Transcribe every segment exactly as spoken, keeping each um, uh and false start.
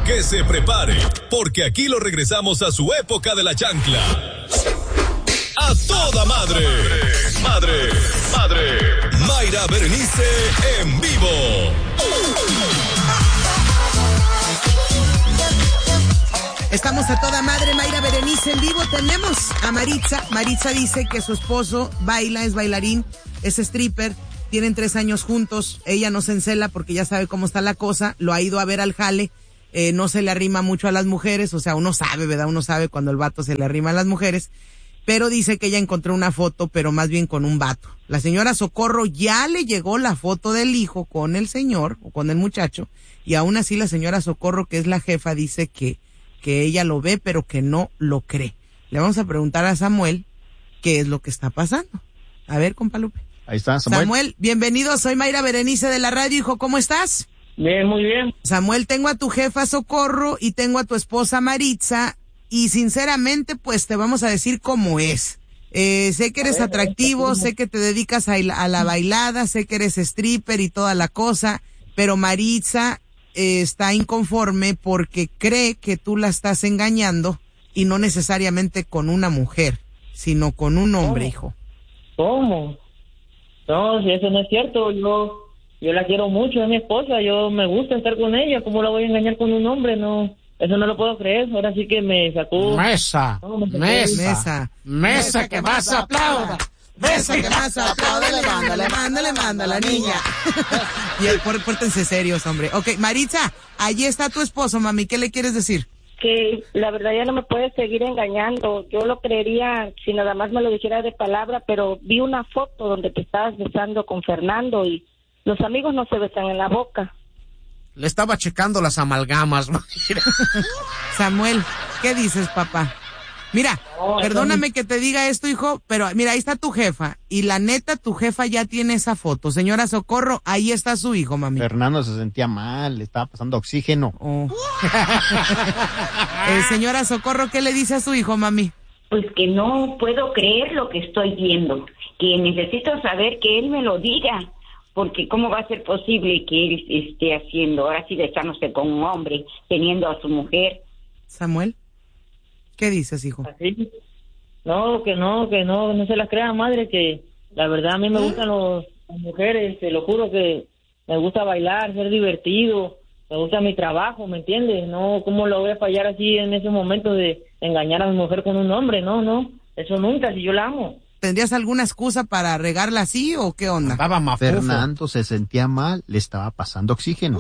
Que se prepare, porque aquí lo regresamos a su época de la chancla. A toda madre. Madre, madre. Mayra Berenice en vivo. Estamos a toda madre, Mayra Berenice en vivo. Tenemos a Maritza. Maritza dice que su esposo baila, es bailarín, es stripper. Tienen tres años juntos. Ella no se encela porque ya sabe cómo está la cosa. Lo ha ido a ver al jale. Eh, no se le arrima mucho a las mujeres. O sea, uno sabe, ¿verdad? Uno sabe cuando el vato se le arrima a las mujeres. Pero dice que ella encontró una foto, pero más bien con un vato. La señora Socorro ya le llegó la foto del hijo con el señor o con el muchacho. Y aún así la señora Socorro, que es la jefa, dice que, que ella lo ve, pero que no lo cree. Le vamos a preguntar a Samuel qué es lo que está pasando. A ver, compa Lupe. Ahí está, Samuel. Samuel, bienvenido, soy Mayra Berenice de la radio, hijo, ¿cómo estás? Bien, muy bien. Samuel, tengo a tu jefa Socorro y tengo a tu esposa Maritza y sinceramente pues te vamos a decir cómo es. Eh, sé que eres atractivo, sé que te dedicas a, a la bailada, sé que eres stripper y toda la cosa, pero Maritza eh, está inconforme porque cree que tú la estás engañando y no necesariamente con una mujer, sino con un hombre, hijo. ¿Cómo? No, si eso no es cierto, yo yo la quiero mucho, es mi esposa, yo me gusta estar con ella, ¿cómo la voy a engañar con un hombre? No, eso no lo puedo creer, ahora sí que me sacó... Mesa, no, me sacó mesa, mesa, mesa que más aplauda, mesa que más aplauda, le manda, le manda, le manda a la niña. Y el, pórtense serios, hombre. Ok, Maritza, allí está tu esposo, mami, ¿qué le quieres decir? Que la verdad ya no me puedes seguir engañando. Yo lo creería si nada más me lo dijera de palabra, pero vi una foto donde te estabas besando con Fernando y los amigos no se besan en la boca. Le estaba checando las amalgamas. Samuel, ¿qué dices, papá? Mira, no, perdóname no. que te diga esto, hijo, pero mira, ahí está tu jefa y la neta, tu jefa ya tiene esa foto. Señora Socorro, ahí está su hijo, mami. Fernando se sentía mal, le estaba pasando oxígeno. Oh. eh, señora Socorro, ¿qué le dice a su hijo, mami? Pues que no puedo creer lo que estoy viendo, que necesito saber que él me lo diga, porque cómo va a ser posible que él esté haciendo, ahora sí besándose con un hombre, teniendo a su mujer. Samuel, ¿qué dices, hijo? Así. No, que no, que no, no se las crea, madre, que la verdad a mí me gustan los, las mujeres, te lo juro que me gusta bailar, ser divertido, me gusta mi trabajo, ¿me entiendes? No, ¿cómo lo voy a fallar así en ese momento de engañar a mi mujer con un hombre? No, no, eso nunca, si yo la amo. ¿Tendrías alguna excusa para regarla así o qué onda? Estaba mafufo. Fernando se sentía mal, le estaba pasando oxígeno.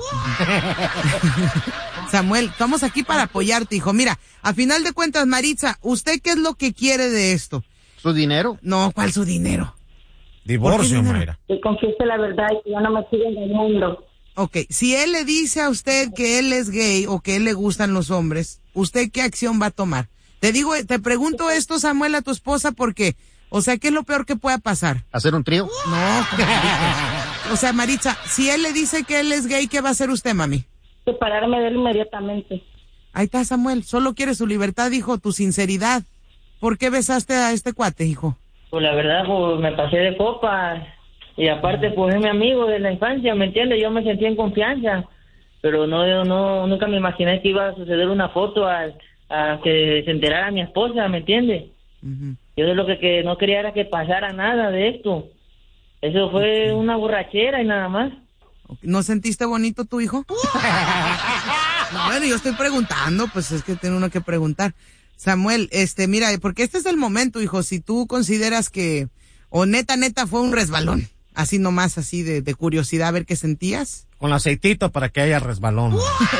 Samuel, estamos aquí para apoyarte, hijo. Mira, a final de cuentas, Maritza, ¿usted qué es lo que quiere de esto? ¿Su dinero? No, ¿cuál su dinero? Divorcio, dinero? Mayra. Que confiese la verdad y que ya no me siga engañando. Ok, si él le dice a usted que él es gay o que él le gustan los hombres, ¿usted qué acción va a tomar? Te digo, te pregunto esto, Samuel, a tu esposa, porque, o sea, ¿qué es lo peor que pueda pasar? ¿Hacer un trío? No, o sea, Maritza, si él le dice que él es gay, ¿qué va a hacer usted, mami? Separarme de él inmediatamente. Ahí está, Samuel, solo quiere su libertad, hijo, tu sinceridad. ¿Por qué besaste a este cuate, hijo? Pues la verdad, pues me pasé de copa y aparte, pues es mi amigo de la infancia, ¿me entiendes? Yo me sentí en confianza, pero no, yo no, nunca me imaginé que iba a suceder una foto a, a que se enterara mi esposa, ¿me entiendes? Uh-huh. Yo de lo que, que no quería era que pasara nada de esto. Eso fue okay. Una borrachera y nada más. ¿No sentiste bonito tu hijo? No, bueno, yo estoy preguntando, pues es que tiene uno que preguntar. Samuel, este, mira, porque este es el momento, hijo, si tú consideras que, o neta, neta fue un resbalón, así nomás, así de, de curiosidad, a ver qué sentías. Con aceitito para que haya resbalón.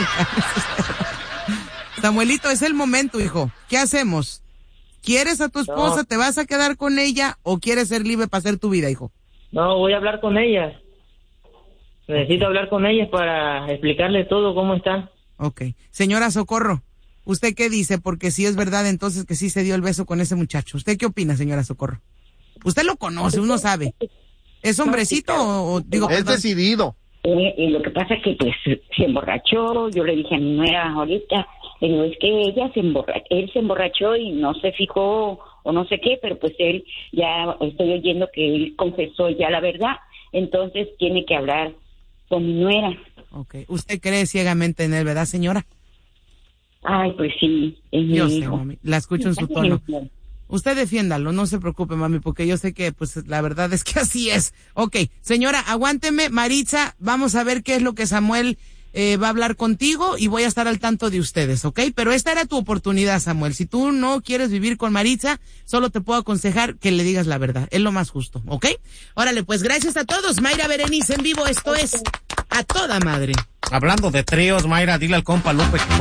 Samuelito, es el momento, hijo. ¿Qué hacemos? ¿Quieres a tu esposa? No. ¿Te vas a quedar con ella o quieres ser libre para hacer tu vida, hijo? No, voy a hablar con ella. Necesito hablar con ella para explicarle todo cómo está. Ok. Señora Socorro, ¿usted qué dice? Porque si es verdad entonces que sí se dio el beso con ese muchacho. ¿Usted qué opina, señora Socorro? Usted lo conoce, uno sabe. ¿Es hombrecito o, o digo? Es perdón? decidido. Eh, y lo que pasa es que pues se emborrachó, yo le dije a mi nuera ahorita, le digo, es que ella se emborrachó, él se emborrachó y no se fijó o no sé qué, pero pues él, ya estoy oyendo que él confesó ya la verdad, entonces tiene que hablar con mi nuera. Ok, usted cree ciegamente en él, ¿verdad, señora? Ay, pues sí, es mi Yo sé, hijo. mami, la escucho en su tono. Usted defiéndalo, no se preocupe, mami, porque yo sé que, pues, la verdad es que así es. Ok, señora, aguánteme, Maritza, vamos a ver qué es lo que Samuel eh, va a hablar contigo y voy a estar al tanto de ustedes, ¿ok? Pero esta era tu oportunidad, Samuel. Si tú no quieres vivir con Maritza, solo te puedo aconsejar que le digas la verdad. Es lo más justo, ¿ok? Órale, pues, gracias a todos. Mayra Berenice en vivo, esto es A Toda Madre. Hablando de tríos, Mayra, dile al compa Lupe que